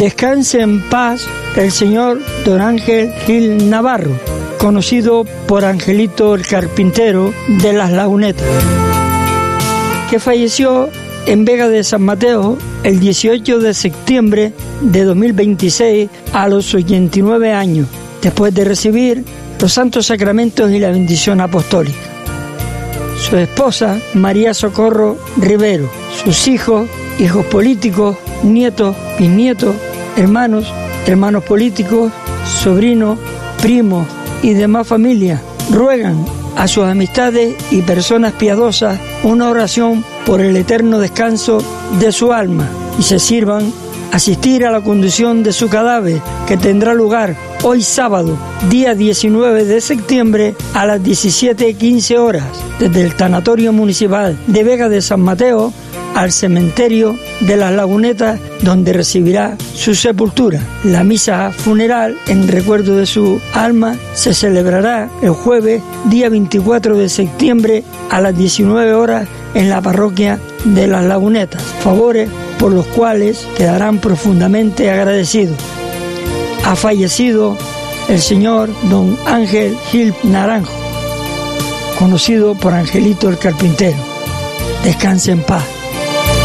Descanse en paz el señor don Ángel Gil Navarro, conocido por Angelito el Carpintero de Las Lagunetas, que falleció en Vega de San Mateo el 18 de septiembre de 2026 a los 89 años, después de recibir los santos sacramentos y la bendición apostólica. Su esposa, María Socorro Rivero, sus hijos políticos, nietos, bisnietos, hermanos políticos, sobrinos, primos y demás familias ruegan a sus amistades y personas piadosas una oración por el eterno descanso de su alma y se sirvan asistir a la conducción de su cadáver, que tendrá lugar hoy sábado, día 19 de septiembre a las 17:15 horas, desde el Tanatorio Municipal de Vega de San Mateo al cementerio de Las Lagunetas, donde recibirá su sepultura. La misa funeral en recuerdo de su alma se celebrará el jueves, día 24 de septiembre a las 19 horas en la parroquia de Las Lagunetas, favores por los cuales quedarán profundamente agradecidos. Ha fallecido el señor don Ángel Gil Naranjo, conocido por Angelito el Carpintero. Descanse en paz.